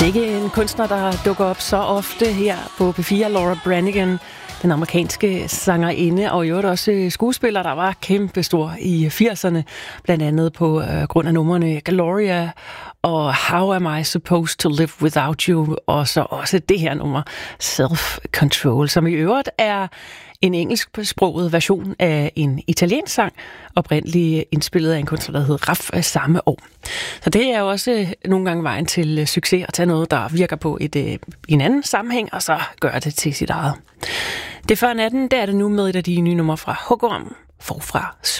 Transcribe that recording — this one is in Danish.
Det er ikke en kunstner, der dukker op så ofte her på P4, Laura Branigan, den amerikanske sangerinde, og i øvrigt også skuespiller, der var kæmpestor i 80'erne, blandt andet på grund af numrene Gloria og How Am I Supposed to Live Without You, og så også det her nummer, Self-Control, som i øvrigt er en engelsksproget version af en italiensk sang, oprindeligt indspillet af en kunstner, der hed Raff samme år. Så det er jo også nogle gange vejen til succes at tage noget, der virker på en anden sammenhæng, og så gøre det til sit eget. Det før natten, der er det nu med et af de nye numre fra Hugorm, forfra